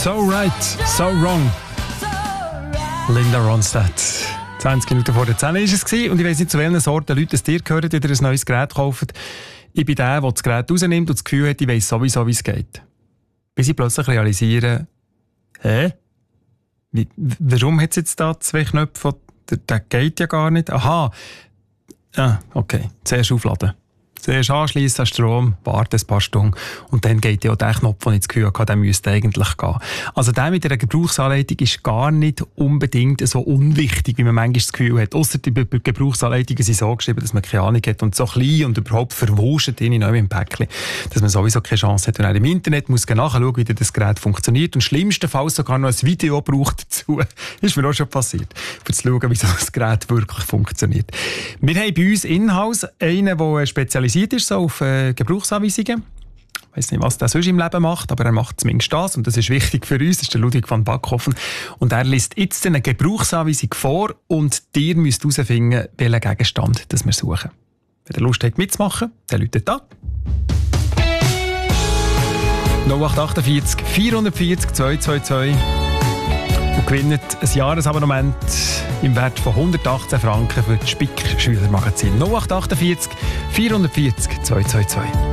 So right, so wrong. Linda Ronstadt. 20 Minuten vor der 10 war es und ich weiss nicht, zu welchen Sorten Leute es dir gehört, die dir ein neues Gerät kaufen. Ich bin der das Gerät rausnimmt und das Gefühl hat, ich weiss sowieso, wie es geht. Bis ich plötzlich realisiere, warum hat es jetzt da 2 Knöpfe? Der geht ja gar nicht. Aha. Ah, okay. Zuerst aufladen. Zuerst anschliessen an Strom, warten ein paar Stunden und dann geht ja auch der Knopf, den ich das Gefühl hatte, der müsste eigentlich gehen. Also der mit der Gebrauchsanleitung ist gar nicht unbedingt so unwichtig, wie man manchmal das Gefühl hat. Ausser die Gebrauchsanleitungen sind so geschrieben, dass man keine Ahnung hat und so klein und überhaupt verwurscht in einem Päckchen, dass man sowieso keine Chance hat. Und auch im Internet muss man nachschauen, wie das Gerät funktioniert und schlimmstenfalls sogar noch ein Video braucht dazu. Ist mir auch schon passiert, um zu schauen, wie so das Gerät wirklich funktioniert. Wir haben bei uns in-house einen, der spezialisiert ist so auf Gebrauchsanweisungen. Ich weiss nicht, was der sonst im Leben macht, aber er macht zumindest das und das ist wichtig für uns. Das ist der Ludwig van Backhofen und er liest jetzt eine Gebrauchsanweisung vor und ihr müsst herausfinden, welchen Gegenstand das wir suchen. Wenn ihr Lust habt mitzumachen, dann läutet da. 0848 440 222 und gewinnt ein Jahresabonnement im Wert von 118 Franken für das Spick Schülermagazin. 0848 440 222.